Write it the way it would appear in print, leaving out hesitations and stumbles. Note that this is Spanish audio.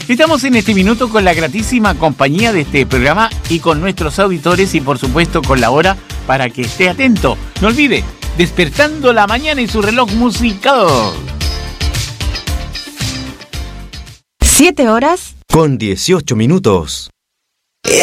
Estamos en este minuto con la gratísima compañía de este programa y con nuestros auditores y por supuesto con la hora para que esté atento. No olvide, despertando la mañana y su reloj musical. 7 horas con 18 minutos.